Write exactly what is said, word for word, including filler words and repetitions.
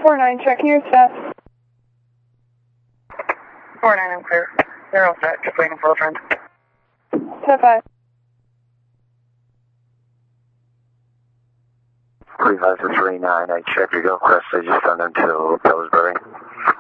four nine, checking your status. four nine, I'm clear. They're all set, just waiting for the friend. ten five. three five to three nine, I checked your go crest, I just sent them to Pillsbury.